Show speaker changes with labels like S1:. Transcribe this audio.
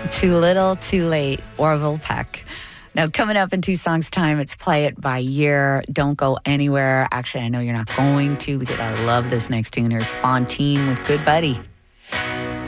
S1: Too Little, Too Late, Orville Peck. Now, coming up in 2 songs' time, it's Play It by Year. Don't go anywhere. Actually, I know you're not going to because I love this next tune. Here's Fontaine with Good Buddy.